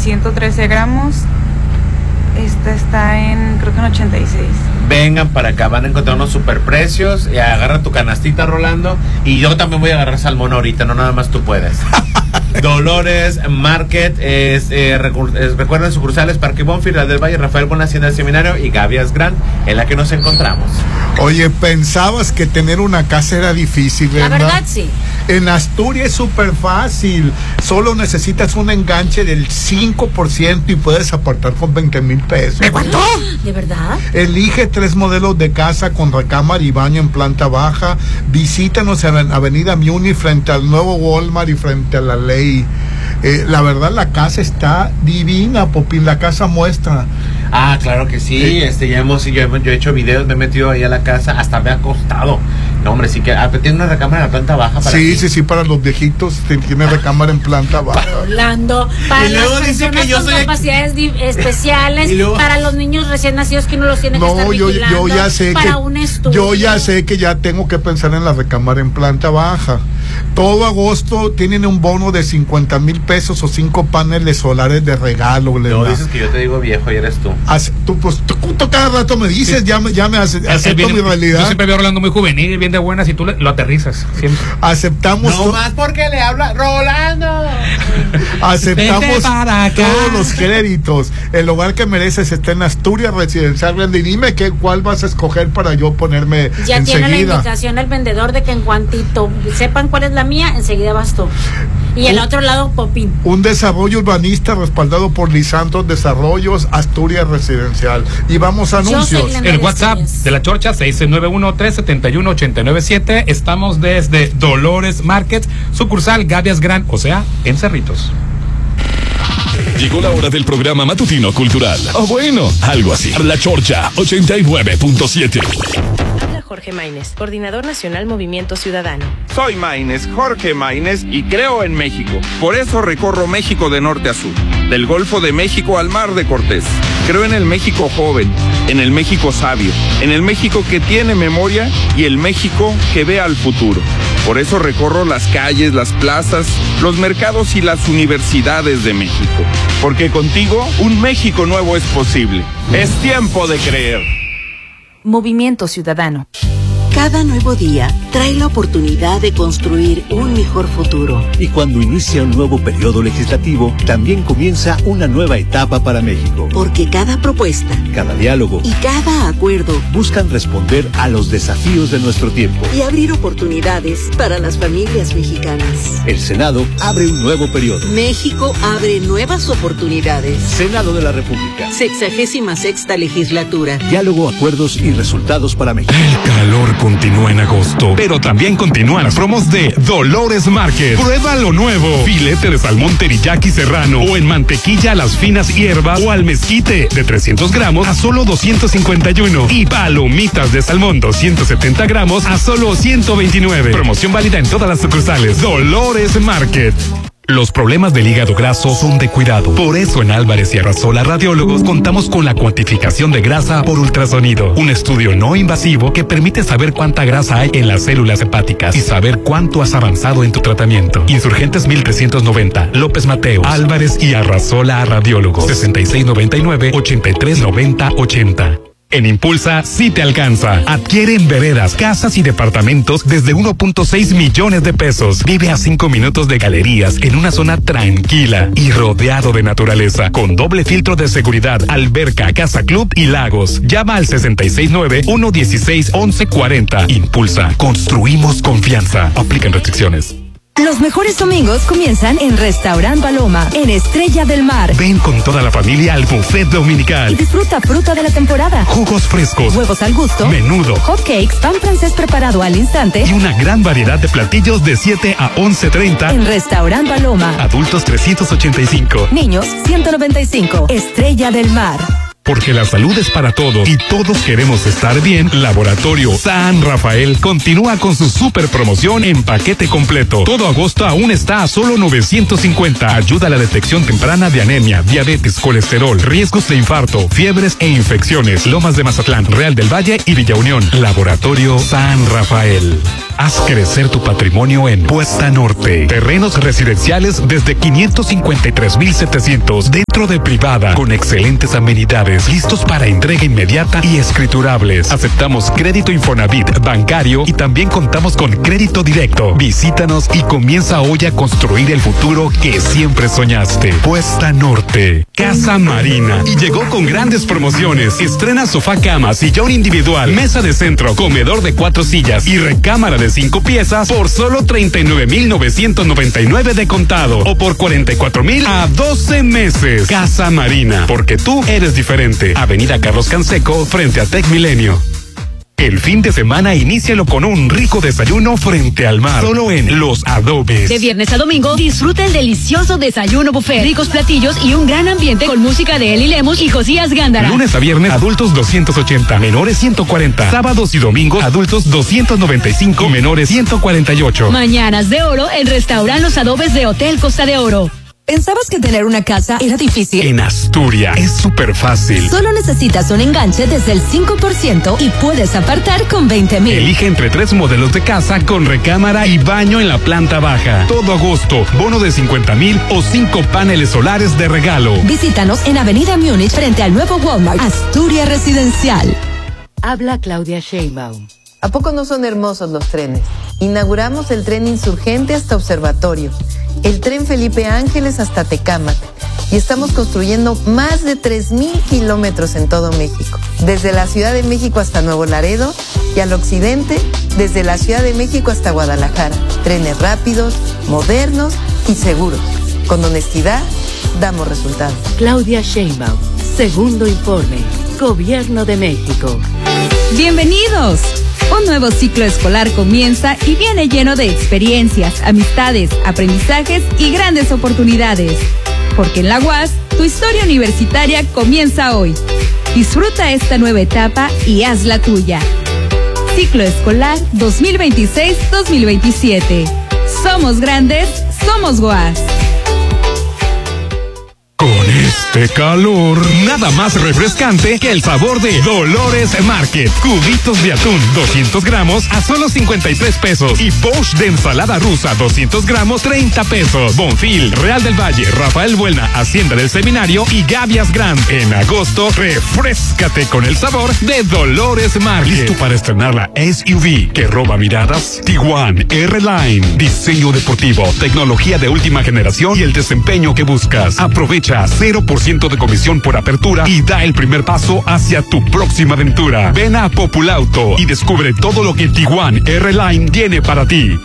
113 gramos. Esta está en, creo que en 86. Vengan para acá, van a encontrar unos super precios. Y agarra tu canastita, Rolando. Y yo también voy a agarrar salmón ahorita, no nada más tú puedes. Dolores Market, recuerden sucursales Parque Bonfil, del Valle, Rafael Buena, Hacienda del Seminario y Gavias Grand, en la que nos encontramos. Oye, pensabas que tener una casa era difícil, ¿verdad? La verdad, sí. En Asturias es súper fácil. Solo necesitas un enganche del 5% y puedes apartar con 20,000 pesos. ¿De cuánto? ¿De verdad? Elige 3 modelos de casa con recámara y baño en planta baja. Visítanos en Avenida Muni frente al nuevo Walmart y frente a la Ley. La verdad, la casa está divina, Popín. La casa muestra. Ah, claro que sí. Yo he hecho videos, me he metido ahí a la casa, hasta me ha costado. No, hombre, sí que tiene una recámara en la planta baja para sí, para los viejitos tiene recámara en planta baja. Orlando, para las personas con capacidades especiales, para los niños recién nacidos que no los tienen que estar vigilando, yo ya sé para un estudio. Yo ya sé que ya tengo que pensar en la recámara en planta baja. Todo agosto tienen un bono de 50,000 pesos o 5 paneles solares de regalo. No dices que yo te digo viejo y eres tú. Tú cada rato me dices, sí. ya me acepto mi realidad. Yo siempre veo a Rolando muy juvenil, bien de buenas, y tú lo aterrizas siempre. Aceptamos. No más porque le habla Rolando. Aceptamos todos los créditos. El hogar que mereces está en Asturias Residencial Grande. Y dime cuál vas a escoger para yo ponerme ya enseguida. Tiene la indicación el vendedor de que en cuantito sepan cuál es la mía, enseguida vas tú. Y el otro lado, Popín. Un desarrollo urbanista respaldado por Lisantos Desarrollos, Asturias Residencial. Y vamos a anuncios. El WhatsApp de La Chorcha, 691-371-897. Estamos desde Dolores Market, sucursal Gavias Grand, o sea, en Cerritos. Llegó la hora del programa matutino cultural. O bueno, algo así. La Chorcha 89.7. Jorge Maínez, Coordinador Nacional Movimiento Ciudadano. Soy Maínez, Jorge Maínez, y creo en México. Por eso recorro México de norte a sur, del Golfo de México al Mar de Cortés. Creo en el México joven, en el México sabio, en el México que tiene memoria y el México que ve al futuro. Por eso recorro las calles, las plazas, los mercados y las universidades de México. Porque contigo, un México nuevo es posible. Es tiempo de creer. Movimiento Ciudadano. Cada nuevo día trae la oportunidad de construir un mejor futuro. Y cuando inicia un nuevo periodo legislativo, también comienza una nueva etapa para México. Porque cada propuesta, cada diálogo y cada acuerdo buscan responder a los desafíos de nuestro tiempo y abrir oportunidades para las familias mexicanas. El Senado abre un nuevo periodo. México abre nuevas oportunidades. Senado de la República. 66ª legislatura. Diálogo, acuerdos y resultados para México. El calor continúa en agosto, pero también continúan las promos de Dolores Market. Prueba lo nuevo: filete de salmón teriyaki serrano, o en mantequilla a las finas hierbas o al mezquite de 300 gramos a solo 251, y palomitas de salmón 270 gramos a solo 129. Promoción válida en todas las sucursales. Dolores Market. Los problemas del hígado graso son de cuidado. Por eso en Álvarez y Arrasola Radiólogos contamos con la cuantificación de grasa por ultrasonido. Un estudio no invasivo que permite saber cuánta grasa hay en las células hepáticas y saber cuánto has avanzado en tu tratamiento. Insurgentes 1390, López Mateos, Álvarez y Arrasola Radiólogos, 6699-839080. En Impulsa sí te alcanza. Adquiere en veredas, casas y departamentos desde 1.6 millones de pesos. Vive a 5 minutos de galerías en una zona tranquila y rodeado de naturaleza, con doble filtro de seguridad, alberca, casa club y lagos. Llama al 669-116-1140. Impulsa. Construimos confianza. Aplican restricciones. Los mejores domingos comienzan en Restaurant Paloma, en Estrella del Mar. Ven con toda la familia al buffet dominical. Y disfruta fruta de la temporada, jugos frescos, huevos al gusto, menudo, hot cakes, pan francés preparado al instante y una gran variedad de platillos de 7 a 11:30. En Restaurant Paloma. Adultos 385. Niños 195. Estrella del Mar. Porque la salud es para todos y todos queremos estar bien, Laboratorio San Rafael continúa con su super promoción en paquete completo. Todo agosto aún está a solo 950. Ayuda a la detección temprana de anemia, diabetes, colesterol, riesgos de infarto, fiebres e infecciones. Lomas de Mazatlán, Real del Valle y Villa Unión. Laboratorio San Rafael. Haz crecer tu patrimonio en Puesta Norte. Terrenos residenciales desde 553,700 dentro de privada con excelentes amenidades. Listos para entrega inmediata y escriturables. Aceptamos crédito Infonavit, bancario y también contamos con crédito directo. Visítanos y comienza hoy a construir el futuro que siempre soñaste. Puesta Norte, Casa Marina. Y llegó con grandes promociones. Estrena sofá cama, sillón individual, mesa de centro, comedor de 4 sillas y recámara de 5 piezas por solo 39,999 de contado o por 44,000 a 12 meses. Casa Marina, porque tú eres diferente. Avenida Carlos Canseco, frente a Tec Milenio. El fin de semana inícialo con un rico desayuno frente al mar, solo en Los Adobes. De viernes a domingo, disfruta el delicioso desayuno buffet, ricos platillos y un gran ambiente con música de Eli Lemus y Josías Gándara. Lunes a viernes, adultos 280, menores 140. Sábados y domingos, adultos 295, menores 148. Mañanas de oro en Restaurant Los Adobes de Hotel Costa de Oro. ¿Pensabas que tener una casa era difícil? En Asturias es súper fácil. Solo necesitas un enganche desde el 5% y puedes apartar con 20,000. Elige entre 3 modelos de casa con recámara y baño en la planta baja. Todo agosto, bono de 50,000 o 5 paneles solares de regalo. Visítanos en Avenida Múnich frente al nuevo Walmart. Asturias Residencial. Habla Claudia Sheinbaum. ¿A poco no son hermosos los trenes? Inauguramos el tren Insurgente hasta Observatorio, el tren Felipe Ángeles hasta Tecámac y estamos construyendo más de 3,000 kilómetros en todo México, desde la Ciudad de México hasta Nuevo Laredo y al occidente, desde la Ciudad de México hasta Guadalajara. Trenes rápidos, modernos y seguros. Con honestidad, damos resultados. Claudia Sheinbaum, segundo informe, Gobierno de México. ¡Bienvenidos! Un nuevo ciclo escolar comienza y viene lleno de experiencias, amistades, aprendizajes y grandes oportunidades. Porque en la UAS, tu historia universitaria comienza hoy. Disfruta esta nueva etapa y haz la tuya. Ciclo escolar 2026-2027. Somos grandes, somos UAS. Con este calor, nada más refrescante que el sabor de Dolores Market. Cubitos de atún, 200 gramos a solo 53 pesos. Y poach de ensalada rusa, 200 gramos, 30 pesos. Bonfil, Real del Valle, Rafael Buelna, Hacienda del Seminario y Gavias Grand. En agosto, refréscate con el sabor de Dolores Market. ¿Listo para estrenar la SUV que roba miradas? Tiguan R-Line. Diseño deportivo, tecnología de última generación y el desempeño que buscas. Aprovecha 0% de comisión por apertura y da el primer paso hacia tu próxima aventura. Ven a Populauto y descubre todo lo que Tiguan R-Line tiene para ti.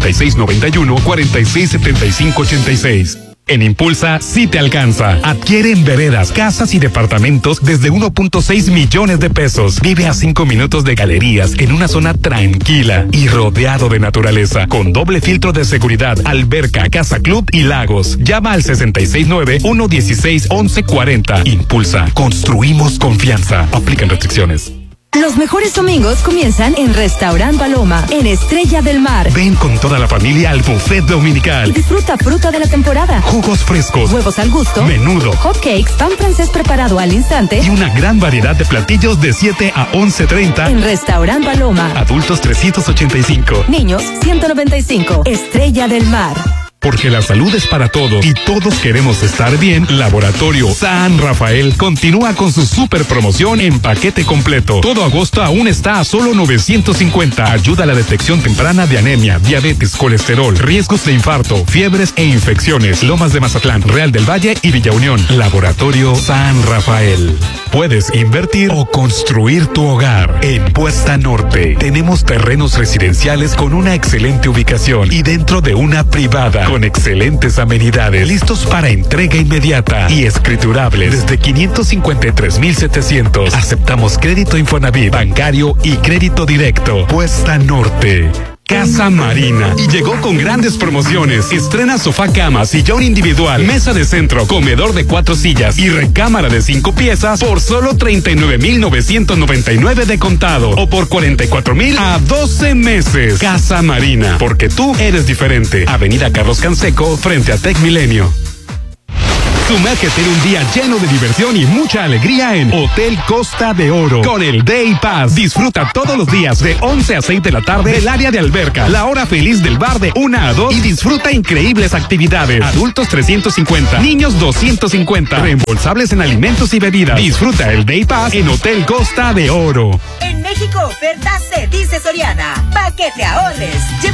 6691-467586. En Impulsa sí te alcanza. Adquiere en veredas, casas y departamentos desde 1.6 millones de pesos. Vive a 5 minutos de galerías en una zona tranquila y rodeado de naturaleza, con doble filtro de seguridad, alberca, casa club y lagos. Llama al 669-116-1140. Impulsa. Construimos confianza. Aplican restricciones. Los mejores domingos comienzan en Restaurant Paloma, en Estrella del Mar. Ven con toda la familia al buffet dominical. Y disfruta fruta de la temporada, jugos frescos, huevos al gusto, menudo, hot cakes, pan francés preparado al instante y una gran variedad de platillos de 7 a 11:30 en Restaurant Paloma. Adultos 385, niños 195. Estrella del Mar. Porque la salud es para todos y todos queremos estar bien, Laboratorio San Rafael continúa con su super promoción en paquete completo. Todo agosto aún está a solo 950. Ayuda a la detección temprana de anemia, diabetes, colesterol, riesgos de infarto, fiebres e infecciones. Lomas de Mazatlán, Real del Valle y Villa Unión. Laboratorio San Rafael. Puedes invertir o construir tu hogar. En Puesta Norte tenemos terrenos residenciales con una excelente ubicación y dentro de una privada con excelentes amenidades, listos para entrega inmediata y escriturables desde 553,700. Aceptamos crédito Infonavit, bancario y crédito directo. Puesta Norte, Casa Marina. Y llegó con grandes promociones. Estrena sofá cama, sillón individual, mesa de centro, comedor de 4 sillas y recámara de 5 piezas por solo 39,999 de contado o por 44,000 a 12 meses. Casa Marina, porque tú eres diferente. Avenida Carlos Canseco, frente a Tec Milenio. Sumérgete en un día lleno de diversión y mucha alegría en Hotel Costa de Oro con el Day Pass. Disfruta todos los días de 11 a 6 de la tarde del área de alberca, la hora feliz del bar de 1 a 2 y disfruta increíbles actividades. Adultos 350, niños 250, reembolsables en alimentos y bebidas. Disfruta el Day Pass en Hotel Costa de Oro. En México, oferta se dice Soriana. Pa' que te ahorres. Lleva